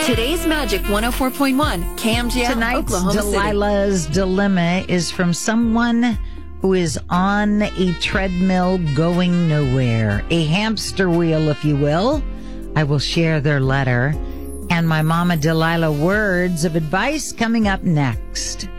Today's Magic 104.1, KMGL, Tonight's Oklahoma City. Delilah's Dilemma is from someone who is on a treadmill going nowhere, a hamster wheel, if you will. I will share their letter and my Mama Delilah words of advice coming up next.